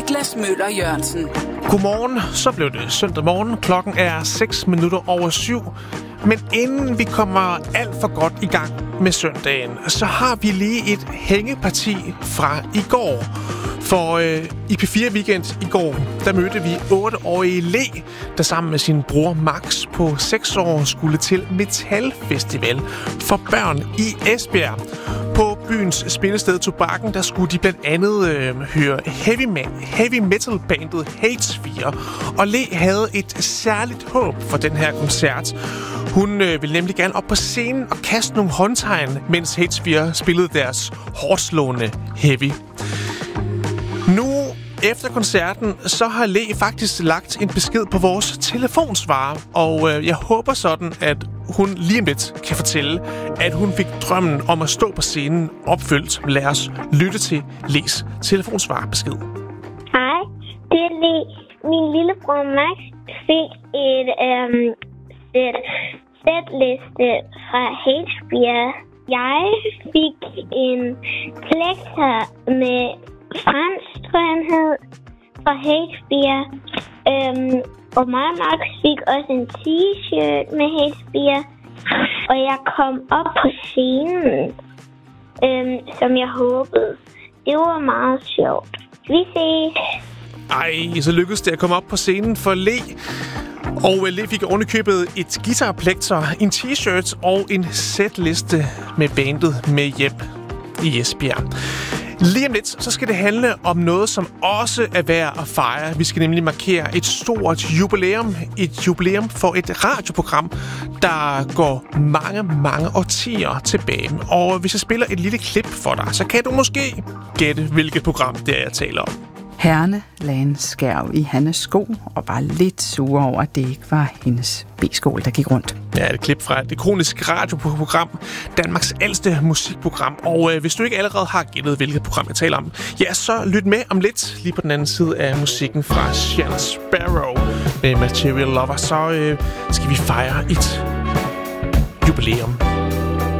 Niklas Møller Jørgensen. Godmorgen, så blev det søndag morgen. Klokken er 6:06. Men inden vi kommer alt for godt i gang med søndagen, så har vi lige et hængeparti fra i går. For i P4 Weekend i går, der mødte vi 8-årige Le, der sammen med sin bror Max på 6 år skulle til Metal Festival for børn i Esbjerg. På byens spillested Tobakken, der skulle de blandt andet høre heavy metal bandet Hatesphere. Og Le havde et særligt håb for den her koncert. Hun ville nemlig gerne op på scenen og kaste nogle håndtegn, mens Hatesphere spillede deres hårdslående heavy. Nu, efter koncerten, så har Le faktisk lagt en besked på vores telefonsvarer, og jeg håber sådan, at hun lige om lidt kan fortælle, at hun fik drømmen om at stå på scenen opfyldt. Lad os lytte til Le's telefonsvarebesked. Hej, det er Le. Min lillebror Max fik et sætliste fra Hatesphere. Jeg fik en plekter med franskskønhed fra Hatesphere. Og mig og Max fik også en t-shirt med Hatesphere. Og jeg kom op på scenen, som jeg håbede. Det var meget sjovt. Vi ses. Ej, så lykkedes det at komme op på scenen for Le. Og Le fik ovenikøbet et guitarplekter, en t-shirt og en setliste med bandet med hjem i Esbjerg. Lige om lidt, så skal det handle om noget, som også er værd at fejre. Vi skal nemlig markere et stort jubilæum. Et jubilæum for et radioprogram, der går mange årtier tilbage. Og hvis jeg spiller et lille klip for dig, så kan du måske gætte, hvilket program det er, jeg taler om. Herrene lagde en skærv i Hannes sko og var lidt sure over, at det ikke var hendes B-skål, der gik rundt. Ja, et klip fra et ikonisk radioprogram, Danmarks ældste musikprogram. Og hvis du ikke allerede har gættet, hvilket program jeg taler om, ja, så lyt med om lidt, lige på den anden side af musikken fra Shannon Sparrow med Material Lover. Så skal vi fejre et jubilæum.